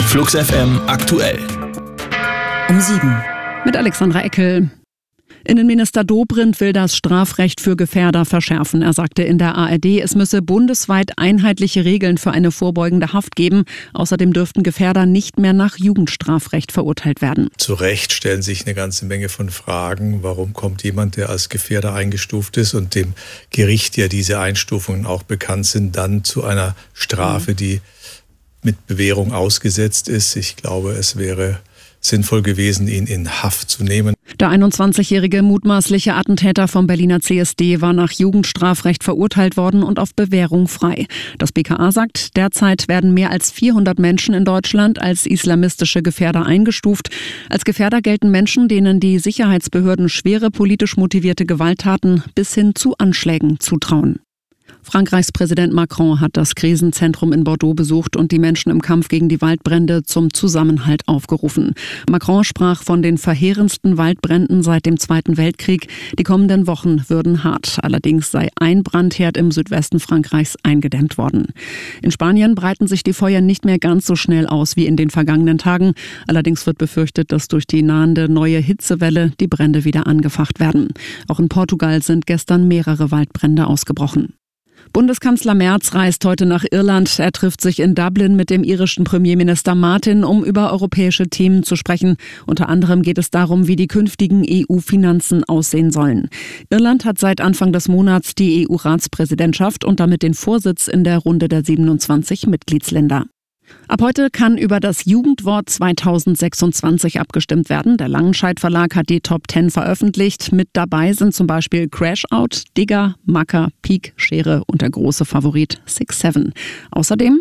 Flux FM aktuell. Um 7. Mit Alexandra Eckel. Innenminister Dobrindt will das Strafrecht für Gefährder verschärfen. Er sagte in der ARD, es müsse bundesweit einheitliche Regeln für eine vorbeugende Haft geben. Außerdem dürften Gefährder nicht mehr nach Jugendstrafrecht verurteilt werden. Zu Recht stellen sich eine ganze Menge von Fragen. Warum kommt jemand, der als Gefährder eingestuft ist und dem Gericht ja diese Einstufungen auch bekannt sind, dann zu einer Strafe, die mit Bewährung ausgesetzt ist? Ich glaube, es wäre sinnvoll gewesen, ihn in Haft zu nehmen. Der 21-jährige mutmaßliche Attentäter vom Berliner CSD war nach Jugendstrafrecht verurteilt worden und auf Bewährung frei. Das BKA sagt, derzeit werden mehr als 400 Menschen in Deutschland als islamistische Gefährder eingestuft. Als Gefährder gelten Menschen, denen die Sicherheitsbehörden schwere politisch motivierte Gewalttaten bis hin zu Anschlägen zutrauen. Frankreichs Präsident Macron hat das Krisenzentrum in Bordeaux besucht und die Menschen im Kampf gegen die Waldbrände zum Zusammenhalt aufgerufen. Macron sprach von den verheerendsten Waldbränden seit dem Zweiten Weltkrieg. Die kommenden Wochen würden hart. Allerdings sei ein Brandherd im Südwesten Frankreichs eingedämmt worden. In Spanien breiten sich die Feuer nicht mehr ganz so schnell aus wie in den vergangenen Tagen. Allerdings wird befürchtet, dass durch die nahende neue Hitzewelle die Brände wieder angefacht werden. Auch in Portugal sind gestern mehrere Waldbrände ausgebrochen. Bundeskanzler Merz reist heute nach Irland. Er trifft sich in Dublin mit dem irischen Premierminister Martin, um über europäische Themen zu sprechen. Unter anderem geht es darum, wie die künftigen EU-Finanzen aussehen sollen. Irland hat seit Anfang des Monats die EU-Ratspräsidentschaft und damit den Vorsitz in der Runde der 27 Mitgliedsländer. Ab heute kann über das Jugendwort 2026 abgestimmt werden. Der Langenscheidt Verlag hat die Top 10 veröffentlicht. Mit dabei sind zum Beispiel Crashout, Digger, Macker, Peak, Schere und der große Favorit 6-7. Außerdem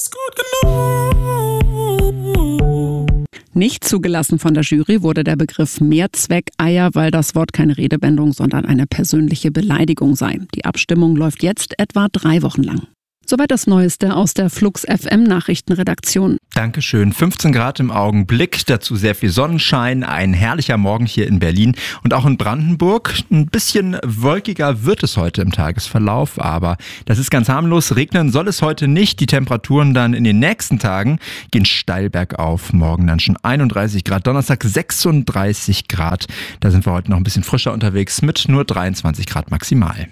nicht zugelassen von der Jury wurde der Begriff Mehrzweckeier, weil das Wort keine Redewendung, sondern eine persönliche Beleidigung sei. Die Abstimmung läuft jetzt etwa 3 Wochen lang. Soweit das Neueste aus der Flux FM Nachrichtenredaktion. Dankeschön. 15 Grad im Augenblick, dazu sehr viel Sonnenschein, ein herrlicher Morgen hier in Berlin und auch in Brandenburg. Ein bisschen wolkiger wird es heute im Tagesverlauf, aber das ist ganz harmlos. Regnen soll es heute nicht. Die Temperaturen dann in den nächsten Tagen gehen steil bergauf. Morgen dann schon 31 Grad, Donnerstag 36 Grad. Da sind wir heute noch ein bisschen frischer unterwegs mit nur 23 Grad maximal.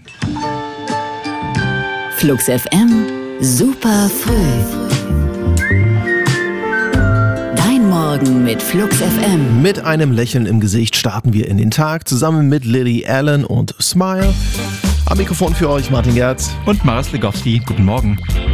Flux FM, super früh. Dein Morgen mit Flux FM. Mit einem Lächeln im Gesicht starten wir in den Tag, zusammen mit Lily Allen und Smile. Am Mikrofon für euch Martin Gerz und Maris Legowski. Guten Morgen.